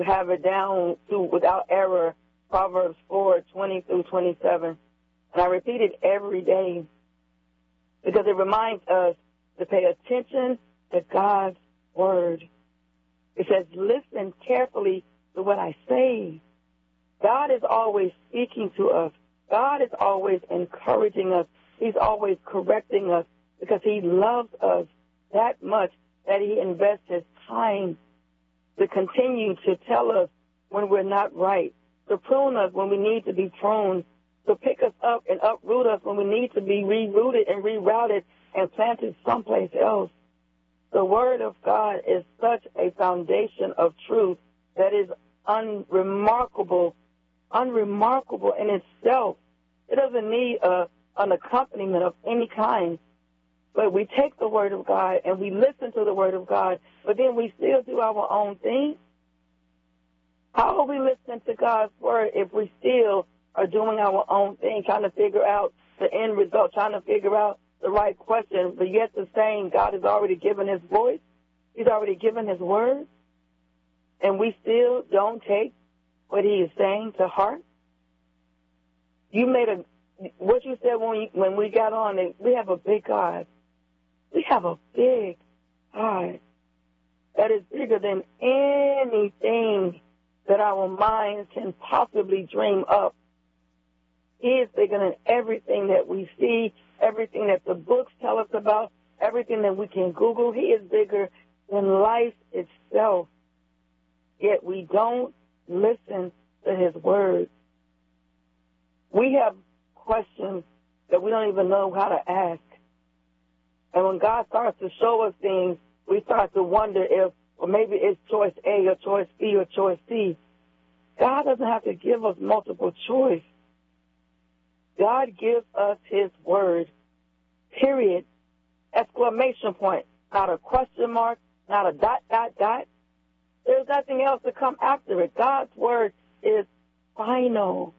have it down to without error, Proverbs 4:20 through 27. And I repeat it every day because it reminds us to pay attention to God's word. It says, listen carefully to what I say. God is always speaking to us. God is always encouraging us. He's always correcting us because he loves us that much that he invests his time to continue to tell us when we're not right, to prune us when we need to be pruned, to pick us up and uproot us when we need to be rerouted and rerouted and planted someplace else. The Word of God is such a foundation of truth that is unremarkable in itself. It doesn't need an accompaniment of any kind. But we take the Word of God and we listen to the Word of God, but then we still do our own thing. How are we listening to God's Word if we still are doing our own thing, trying to figure out the end result, trying to figure out the right question, but yet the same God has already given his voice, he's already given his word, and we still don't take what he is saying to heart? What you said when we got on, we have a big God. We have a big God that is bigger than anything that our minds can possibly dream up. He is bigger than everything that we see, everything that the books tell us about, everything that we can Google. He is bigger than life itself. Yet we don't listen to his word. We have questions that we don't even know how to ask. And when God starts to show us things, we start to wonder if, or maybe it's choice A or choice B or choice C. God doesn't have to give us multiple choice. God gives us his word, period, exclamation point, not a question mark, not a ... There's nothing else to come after it. God's word is final.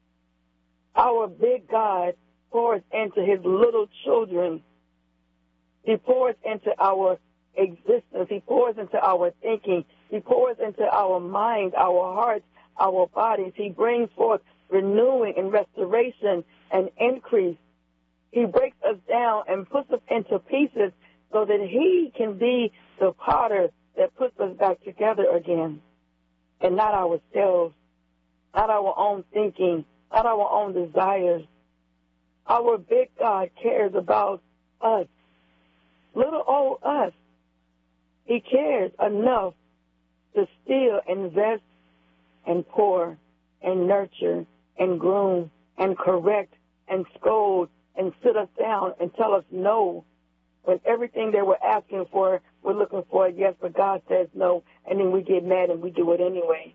Our big God pours into his little children. He pours into our existence. He pours into our thinking. He pours into our minds, our hearts, our bodies. He brings forth renewing and restoration and increase. He breaks us down and puts us into pieces so that he can be the potter that puts us back together again, and not ourselves, not our own thinking, not our own desires. Our big God cares about us, little old us. He cares enough to still invest and pour and nurture and groom and correct and scold and sit us down and tell us no when everything that we're asking for, we're looking for a yes, but God says no, and then we get mad and we do it anyway.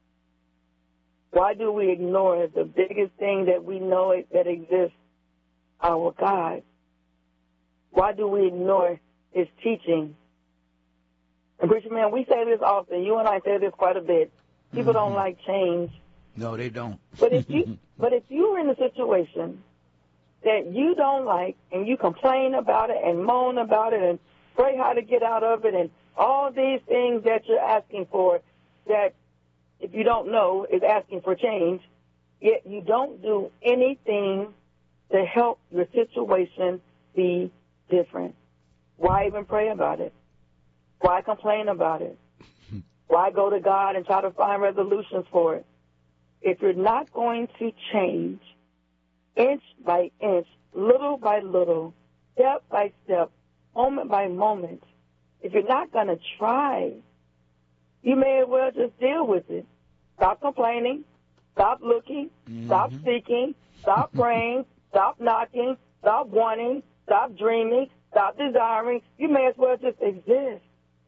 Why do we ignore the biggest thing that we know that exists, our God? Why do we ignore his teaching? And preacher man, we say this often. You and I say this quite a bit. People don't like change. No, they don't. But if you're in a situation that you don't like and you complain about it and moan about it and pray how to get out of it and all these things that you're asking for, that if you don't know is asking for change, yet you don't do anything to help your situation be different, why even pray about it? Why complain about it? Why go to God and try to find resolutions for it? If you're not going to change inch by inch, little by little, step by step, moment by moment, if you're not going to try, you may as well just deal with it. Stop complaining. Stop looking. Stop seeking. Stop praying. Stop knocking. Stop wanting. Stop dreaming. Stop desiring. You may as well just exist.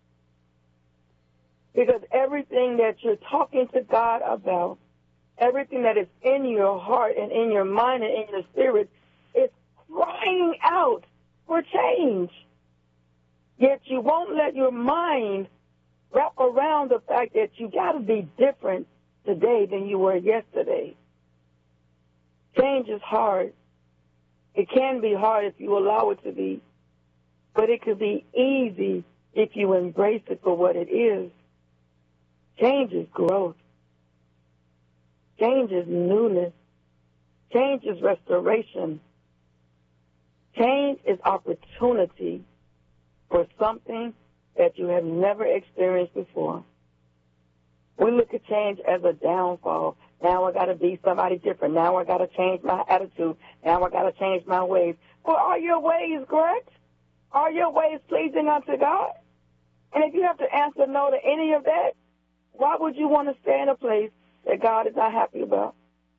Because everything that you're talking to God about, everything that is in your heart and in your mind and in your spirit is crying out for change. Yet you won't let your mind wrap around the fact that you got to be different today than you were yesterday. Change is hard. It can be hard if you allow it to be, but it could be easy if you embrace it for what it is. Change is growth. Change is newness. Change is restoration. Change is opportunity for something that you have never experienced before. We look at change as a downfall. Now I got to be somebody different. Now I got to change my attitude. Now I got to change my ways. Well, are your ways correct? Are your ways pleasing unto God? And if you have to answer no to any of that, why would you want to stay in a place that God is not happy about?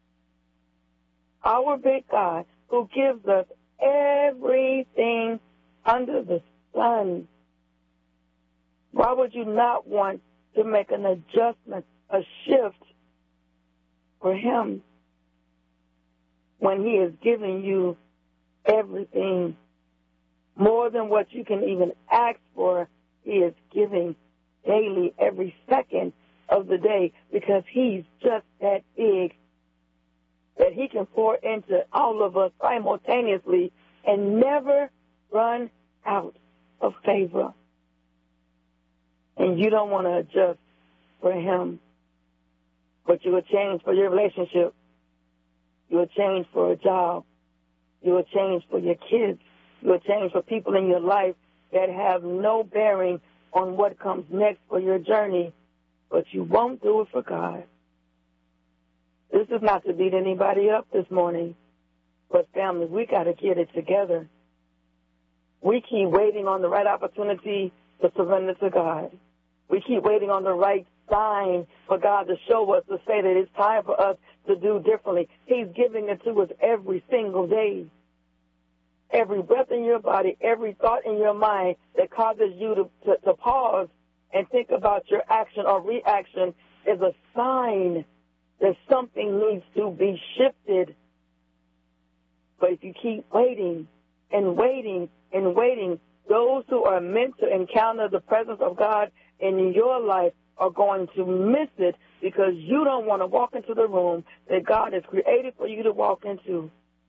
Our big God, who gives us everything under the sun, why would you not want to make an adjustment, a shift for him when he is giving you everything, more than what you can even ask for? He is giving daily, every second of the day, because he's just that big that he can pour into all of us simultaneously and never run out of favor. And you don't want to adjust for him, but you will change for your relationship. You will change for a job. You will change for your kids. You will change for people in your life that have no bearing on what comes next for your journey, but you won't do it for God. This is not to beat anybody up this morning, but family, we got to get it together. We keep waiting on the right opportunity to surrender to God. We keep waiting on the right sign for God to show us, to say that it's time for us to do differently. He's giving it to us every single day. Every breath in your body, every thought in your mind that causes you to pause and think about your action or reaction is a sign that something needs to be shifted. But if you keep waiting and waiting and waiting, those who are meant to encounter the presence of God in your life are going to miss it because you don't want to walk into the room that God has created for you to walk into.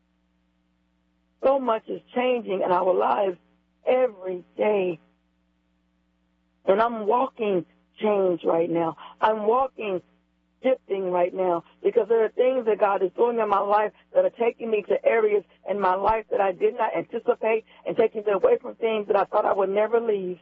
So much is changing in our lives every day. And I'm walking change right now. I'm walking shifting right now because there are things that God is doing in my life that are taking me to areas in my life that I did not anticipate and taking me away from things that I thought I would never leave.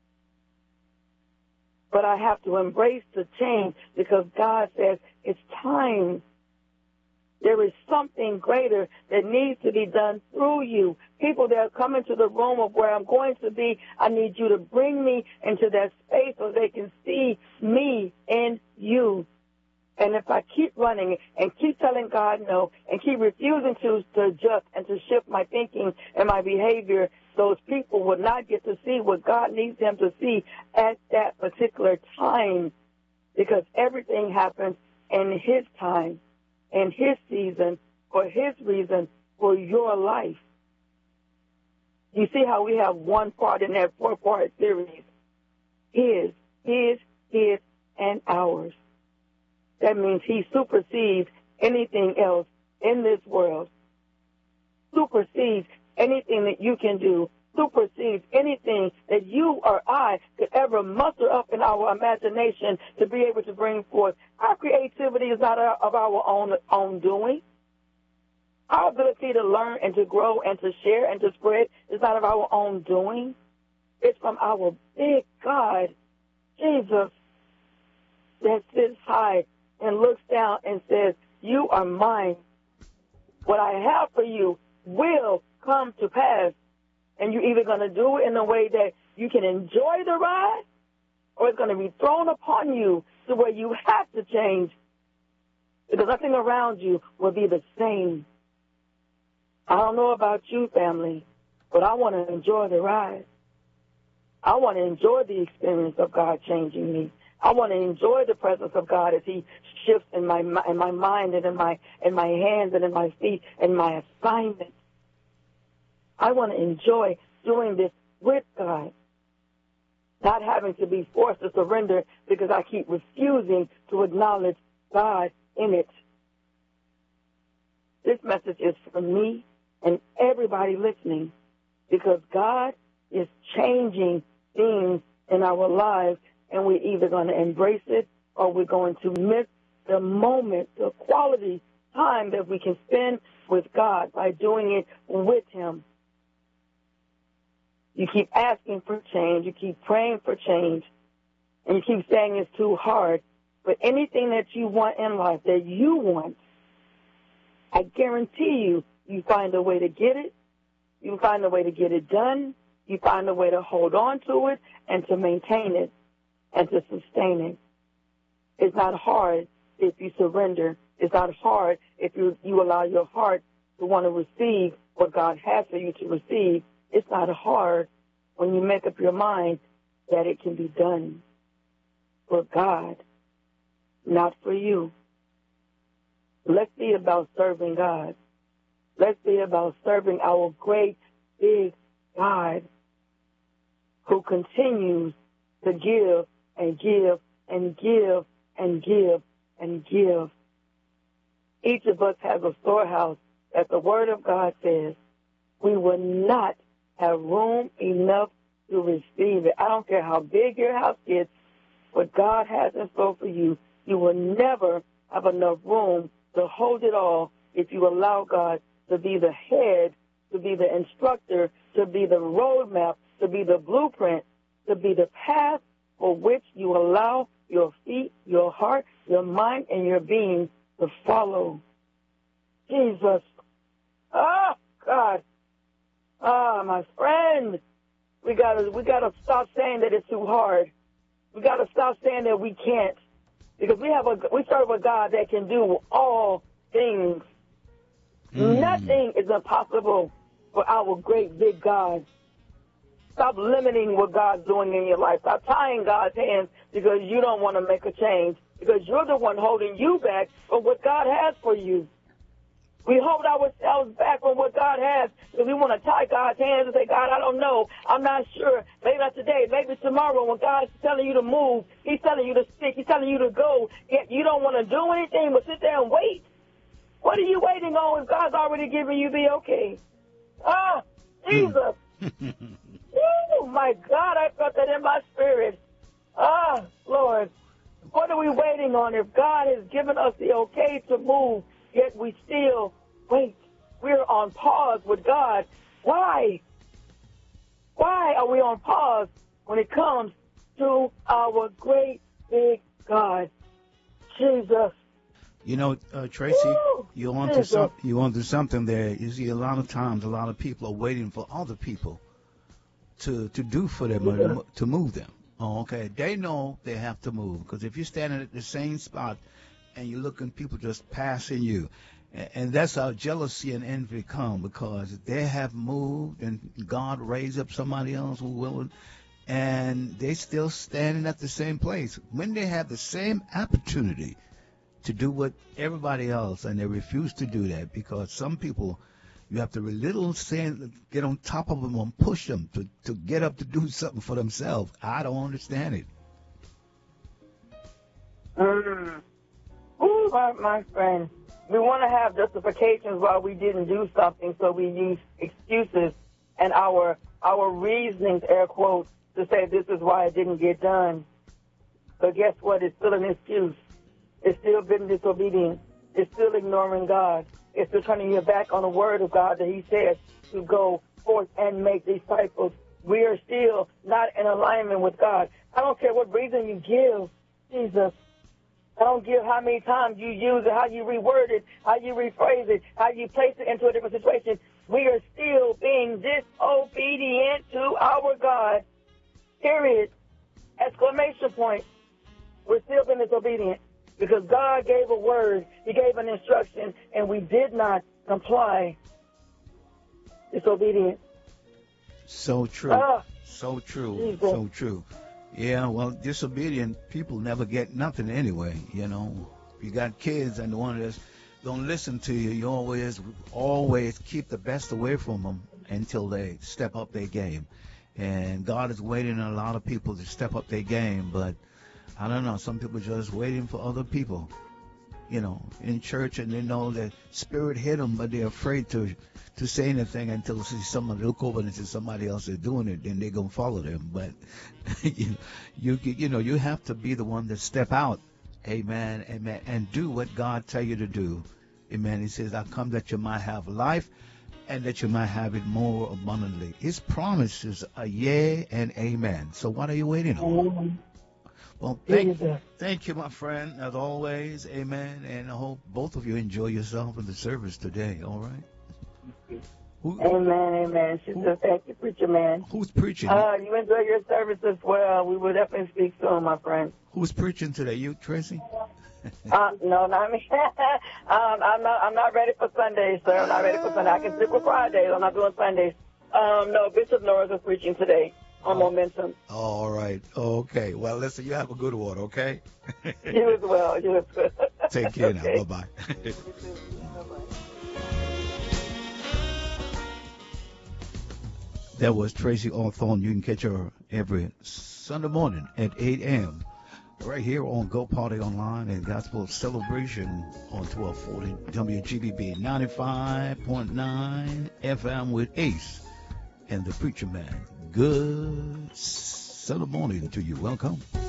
But I have to embrace the change because God says it's time. There is something greater that needs to be done through you. People that are coming to the room of where I'm going to be, I need you to bring me into that space so they can see me in you. And if I keep running and keep telling God no and keep refusing to adjust and to shift my thinking and my behavior, those people will not get to see what God needs them to see at that particular time, because everything happens in his time, in his season, for his reason, for your life. You see how we have one part in that 4-part series, his, and ours. That means he supersedes anything else in this world, supersedes anything that you can do, supersedes anything that you or I could ever muster up in our imagination to be able to bring forth. Our creativity is not of our own doing. Our ability to learn and to grow and to share and to spread is not of our own doing. It's from our big God, Jesus, that sits high and looks down and says, you are mine. What I have for you will come to pass. And you're either going to do it in a way that you can enjoy the ride, or it's going to be thrown upon you to where you have to change, because nothing around you will be the same. I don't know about you, family, but I want to enjoy the ride. I want to enjoy the experience of God changing me. I want to enjoy the presence of God as he shifts in my mind and in my hands and in my feet and my assignments. I want to enjoy doing this with God, not having to be forced to surrender because I keep refusing to acknowledge God in it. This message is for me and everybody listening, because God is changing things in our lives, and we're either going to embrace it or we're going to miss the moment, the quality time that we can spend with God by doing it with him. You keep asking for change. You keep praying for change. And you keep saying it's too hard. But anything that you want in life, that you want, I guarantee you, you find a way to get it. You find a way to get it done. You find a way to hold on to it and to maintain it and to sustain it. It's not hard if you surrender. It's not hard if you allow your heart to want to receive what God has for you to receive. It's not hard when you make up your mind that it can be done for God, not for you. Let's be about serving God. Let's be about serving our great, big God who continues to give and give and give and give and give. Each of us has a storehouse that the Word of God says we will not have room enough to receive it. I don't care how big your house gets, what God has in store for you, you will never have enough room to hold it all if you allow God to be the head, to be the instructor, to be the roadmap, to be the blueprint, to be the path for which you allow your feet, your heart, your mind, and your being to follow. Jesus. Oh, God. Ah, my friend. We gotta stop saying that it's too hard. We gotta stop saying that we can't. Because we serve a God that can do all things. Nothing is impossible for our great big God. Stop limiting what God's doing in your life. Stop tying God's hands because you don't want to make a change. Because you're the one holding you back from what God has for you. We hold ourselves back from what God has because we want to tie God's hands and say, God, I don't know. I'm not sure. Maybe not today. Maybe tomorrow when God's telling you to move. He's telling you to speak. He's telling you to go. Yet you don't want to do anything but sit there and wait. What are you waiting on if God's already given you the okay? Ah, Jesus. Oh, my God, I felt that in my spirit. Ah, Lord. What are we waiting on if God has given us the okay to move? Yet we still wait. We're on pause with God. Why? Why are we on pause when it comes to our great big God? Jesus. You know, Tracy, you're onto something there. You see, a lot of times, a lot of people are waiting for other people to do for them, to move them. Oh, okay. They know they have to move because if you're standing at the same spot and you're looking, people just passing you. And that's how jealousy and envy come, because they have moved and God raised up somebody else who will, and they still standing at the same place when they have the same opportunity to do what everybody else, and they refuse to do that because some people, you have to get on top of them and push them to get up to do something for themselves. I don't understand it. Ooh, my friend. We want to have justifications why we didn't do something, so we use excuses and our reasonings, air quotes, to say this is why it didn't get done. But guess what? It's still an excuse. It's still being disobedient. It's still ignoring God. It's still turning your back on the word of God that he says to go forth and make disciples. We are still not in alignment with God. I don't care what reason you give, Jesus. I don't care how many times you use it, how you reword it, how you rephrase it, how you place it into a different situation. We are still being disobedient to our God. Period. Exclamation point. We're still being disobedient because God gave a word. He gave an instruction, and we did not comply. Disobedient. So true. So true. Jesus. So true. Yeah, well, disobedient people never get nothing anyway, you know. You got kids and the one that don't listen to you, you always keep the best away from them until they step up their game. And God is waiting on a lot of people to step up their game, but I don't know, some people just waiting for other people, you know, in church, and they know that spirit hit them, but they're afraid to say anything until they see somebody look over and see somebody else is doing it, then they're going to follow them. But, you have to be the one to step out Amen. Amen. And do what God tell you to do. Amen. He says, I come that you might have life and that you might have it more abundantly. His promises are yea and amen. So what are you waiting on? Amen. Well, thank you, my friend, as always. Amen. And I hope both of you enjoy yourself in the service today. All right? Amen. Sister, thank you, preacher man. Who's preaching? You enjoy your service as well. We will definitely speak soon, my friend. Who's preaching today? You, Tracy? No, not me. I'm not ready for Sundays, sir. I'm not ready for Sunday. I can stick with Fridays. I'm not doing Sundays. No, Bishop Norris is preaching today on Momentum. All right. Okay. Well, listen, you have a good one, okay? You as well. You as well. Take care now. Bye-bye. That was Tracy Hawthorne. You can catch her every Sunday morning at 8 a.m. right here on Go Party Online and Gospel Celebration on 1240 WGBB 95.9 FM with Ace and the Preacher Man. Good Sunday morning to you. Welcome.